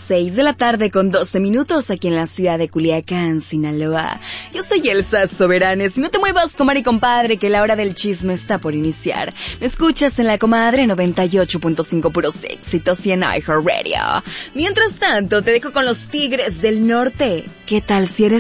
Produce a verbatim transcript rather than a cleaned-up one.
seis de la tarde con doce minutos aquí en la ciudad de Culiacán, Sinaloa. Yo soy Elsa Soberanes y no te muevas, comadre y compadre, que la hora del chisme está por iniciar. Me escuchas en la comadre noventa y ocho punto cinco puros éxitos y en iHeartRadio. Mientras tanto, te dejo con los Tigres del Norte. ¿Qué tal si eres